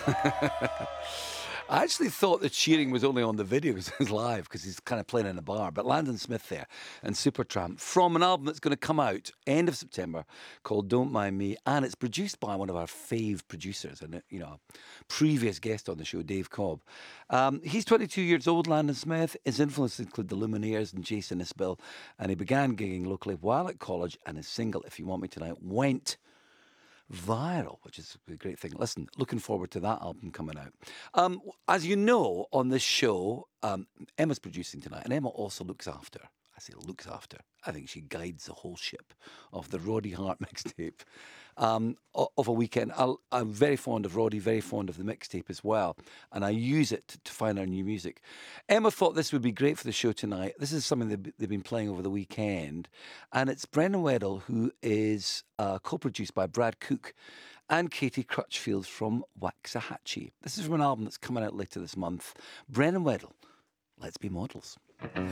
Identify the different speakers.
Speaker 1: I actually thought the cheering was only on the video because it was live because he's kind of playing in a bar. But Landon Smith there and Supertramp from an album that's going to come out end of September called Don't Mind Me. And it's produced by one of our fave producers and, a previous guest on the show, Dave Cobb. He's 22 years old, Landon Smith. His influences include the Lumineers and Jason Isbell. And he began gigging locally while at college. And his single, If You Want Me Tonight, went viral, which is a great thing. Listen, looking forward to that album coming out. As you know, on this show, Emma's producing tonight, and Emma also looks after. I say looks after. I think she guides the whole ship of the Roddy Hart mixtape of a weekend. I'm very fond of Roddy, very fond of the mixtape as well, and I use it to find our new music. Emma thought this would be great for the show tonight. This is something they've been playing over the weekend, and it's Brendan Weddle, who is co-produced by Brad Cook and Katie Crutchfield from Waxahachie. This is from an album that's coming out later this month. Brendan Weddle, Let's Be Models.